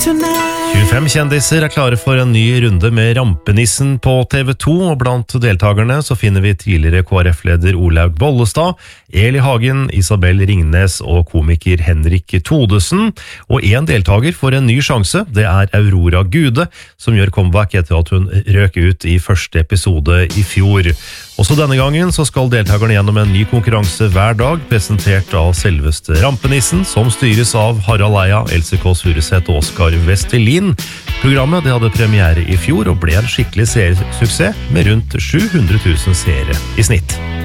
25 kjendiser klare for en ny runde med Rampenissen på TV2, og blant deltakerne så finner vi tidligere KrF-leder Olaug Bollestad, Eli Hagen, Isabel Ringnes og komiker Henrik Thodesen. Og en deltaker får en ny sjanse, det er Aurora Gude, som gjør comeback etter at hun røk ut i første episode i fjor. Også denne gangen så skal deltakerne gjennom en ny konkurranse hver dag, presentert av selveste Rampenissen, som styres av Harald Eia, Else Kåss Furuseth og Oskar Vestelin. Programmet det hadde premiere i fjor og ble en skikkelig seersuksess med rundt 700 000 seere i snitt.